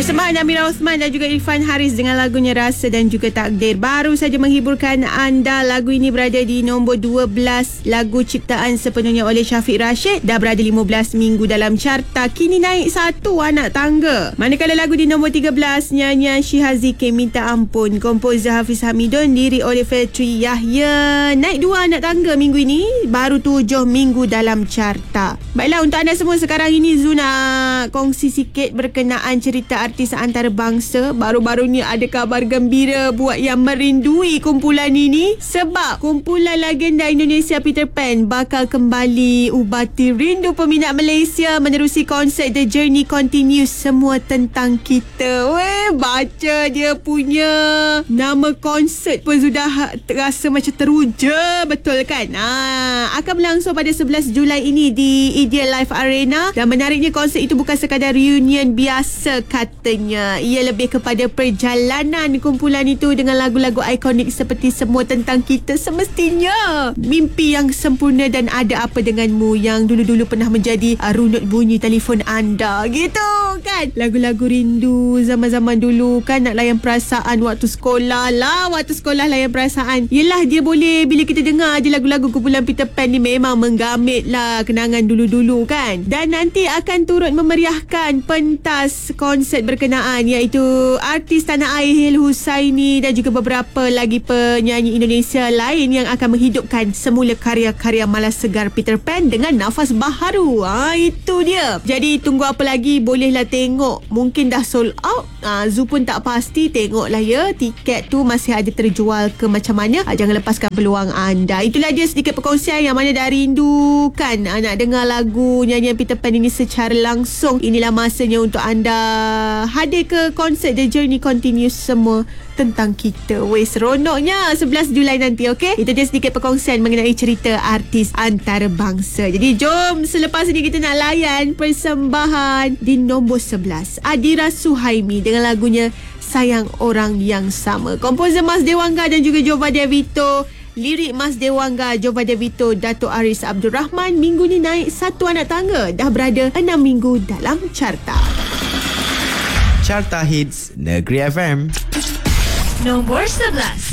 Persembahan Amira Osman dan juga Irfan Haris dengan lagunya Rasa dan juga Takdir. Baru saja menghiburkan anda. Lagu ini berada di nombor 12. Lagu ciptaan sepenuhnya oleh Syafiq Rashid. Dah berada 15 minggu dalam carta. Kini naik 1 anak tangga. Manakala lagu di nombor 13, nyanyian Syihazike Minta Ampun, komposer Hafiz Hamidun, lirik oleh Feltri Yahya, naik 2 anak tangga minggu ini. Baru 7 minggu dalam carta. Baiklah, untuk anda semua sekarang ini, Zuna kongsi sikit berkenaan cerita artis antarabangsa. Baru-baru ni ada kabar gembira buat yang merindui kumpulan ini, sebab kumpulan legenda Indonesia Peter Pan bakal kembali ubati rindu peminat Malaysia menerusi konsert The Journey Continues, semua tentang kita. Baca dia punya nama konsert pun sudah terasa macam teruja, betul kan? Akan berlangsung pada 11 Julai ini di Ideal Life Arena, dan menariknya konsert itu bukan sekadar reunion biasa katanya. Ia lebih kepada perjalanan kumpulan itu dengan lagu-lagu ikonik seperti Semua Tentang Kita, Semestinya, Mimpi Yang Sempurna dan Ada Apa Denganmu yang dulu-dulu pernah menjadi runut bunyi telefon anda, gitu kan? Lagu-lagu rindu zaman-zaman dulu kan, nak layan perasaan waktu sekolah lah. Waktu sekolah layan perasaan, yelah dia boleh, bila kita dengar je lagu-lagu kumpulan Peter Pan ni, memang menggamit lah kenangan dulu-dulu kan. Dan nanti akan turut memeriahkan pentas konsert berkenaan, iaitu artis tanah air Hil Husaini dan juga beberapa lagi penyanyi Indonesia lain yang akan menghidupkan semula karya-karya malas segar Peter Pan dengan nafas baharu. Itu dia. Jadi tunggu apa lagi, bolehlah tengok. Mungkin dah sold out, Zoo pun tak pasti. Tengoklah ya, tiket tu masih ada terjual ke macam mana. Jangan lepaskan peluang anda. Itulah dia sedikit perkongsian yang mana dah rindukan nak dengar lagu nyanyian Peter Pan ini secara langsung. Inilah masanya untuk anda hadir ke konsert The Journey Continues, Semua Tentang Kita. Seronoknya 11 Julai nanti, okey? Itu dia sedikit perkongsian mengenai cerita artis antarabangsa. Jadi jom selepas ini kita nak layan persembahan di nombor 11, Adira Suhaimi dengan lagunya Sayang Orang Yang Sama. Komposer Mas Dewangga dan juga Jova Devito. Lirik Mas Dewangga, Jova Devito, Dato' Aris Abdul Rahman. Minggu ni naik 1 anak tangga. Dah berada 6 minggu dalam carta. Carta Hits Negeri FM. Nombor 11.